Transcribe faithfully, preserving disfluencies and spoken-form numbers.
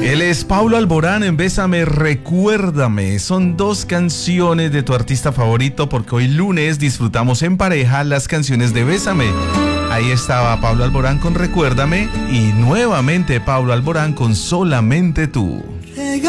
Él es Paulo Alborán en Bésame, Recuérdame. Son dos canciones de tu artista favorito porque hoy lunes disfrutamos en pareja las canciones de Bésame. Ahí estaba Paulo Alborán con Recuérdame y nuevamente Paulo Alborán con Solamente Tú.